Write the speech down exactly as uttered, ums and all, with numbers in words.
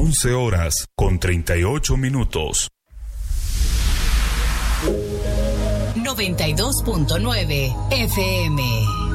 once horas con treinta y ocho minutos. noventa y dos punto nueve F M.